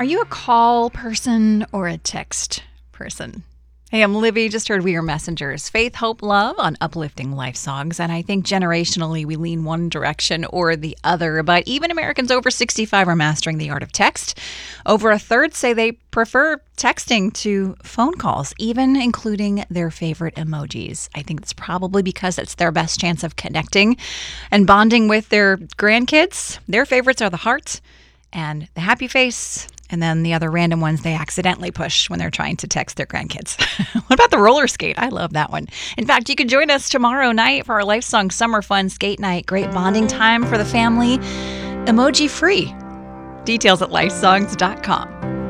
Are you a call person or a text person? Hey, I'm Livy. Just heard We Are Messengers. Faith, hope, love on uplifting life songs. And I think generationally we lean one direction or the other. But even Americans over 65 are mastering the art of text. Over a third say they prefer texting to phone calls, even including their favorite emojis. I think it's probably because it's their best chance of connecting and bonding with their grandkids. Their favorites are the heart and the happy face, and then the other random ones they accidentally push when they're trying to text their grandkids. What about the roller skate? I love that one. In fact, you can join us tomorrow night for our Lifesong Summer Fun Skate Night. Great bonding time for the family. Emoji free. Details at lifesongs.com.